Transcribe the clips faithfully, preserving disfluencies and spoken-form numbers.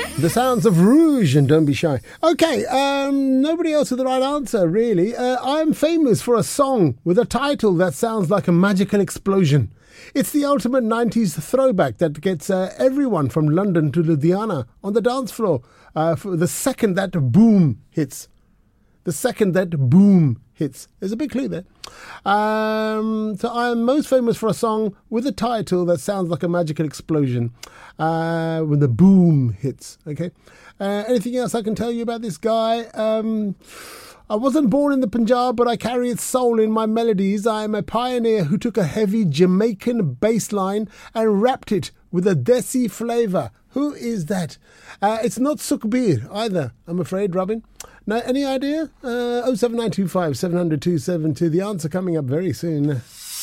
The sounds of Rouge and Don't Be Shy. Okay, um, nobody else with the right answer, really. Uh, I'm famous for a song with a title that sounds like a magical explosion. It's the ultimate nineties throwback that gets uh, everyone from London to Ludhiana on the dance floor uh, for the second that boom hits. The second that boom hits. There's a big clue there. Um, so I'm most famous for a song with a title that sounds like a magical explosion uh, when the boom hits. Okay. Uh, anything else I can tell you about this guy? Um, I wasn't born in the Punjab, but I carry its soul in my melodies. I am a pioneer who took a heavy Jamaican bass line and wrapped it with a desi flavour. Who is that? Uh, it's not Sukhbir either, I'm afraid, Robin. Now, any idea? Uh, oh seven nine two five seven hundred two seven two. The answer coming up very soon.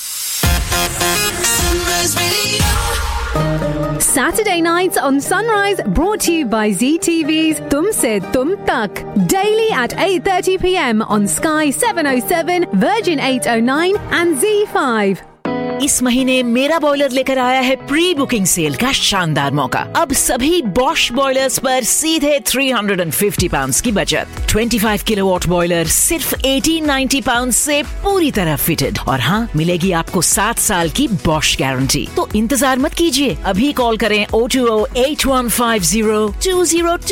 Saturday nights on Sunrise, brought to you by Z T V's Tum Se Tum Tak. Daily at eight thirty p.m. on Sky seven oh seven, Virgin eight oh nine and Z five. इस महीने मेरा boiler लेकर आया है pre booking cell का शानदार मौका। अब सभी बॉश बॉयलर्स पर सीधे तीन सौ पचास पाउंड की बचत। पच्चीस किलोवाट बॉयलर सिर्फ अठारह सौ नब्बे पाउंड से पूरी तरह फिटेड। और हाँ, मिलेगी आपको सात साल की बॉश गारंटी। तो इंतजार मत कीजिए, अभी कॉल करें O two O eight one five zero to zero